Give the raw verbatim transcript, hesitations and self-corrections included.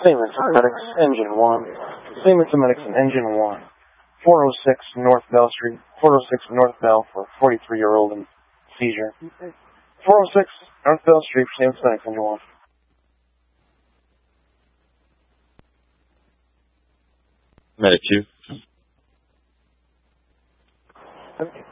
Siemens Medics, Engine one. Siemens Medics and Engine one. four oh six North Bell Street. four oh six North Bell for a forty-three-year-old in seizure. four oh six North Bell Street, Siemens Medics, Engine one. Medic two. Okay.